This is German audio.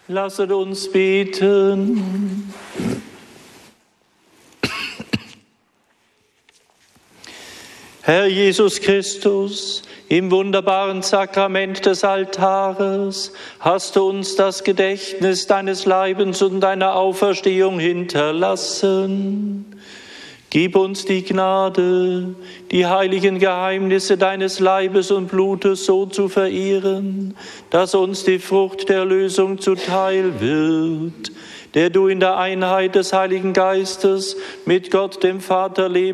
Lasset uns beten. Herr Jesus Christus, im wunderbaren Sakrament des Altares hast du uns das Gedächtnis deines Leibes und deiner Auferstehung hinterlassen. Gib uns die Gnade, die heiligen Geheimnisse deines Leibes und Blutes so zu verehren, dass uns die Frucht der Erlösung zuteil wird, der du in der Einheit des Heiligen Geistes mit Gott dem Vater lebst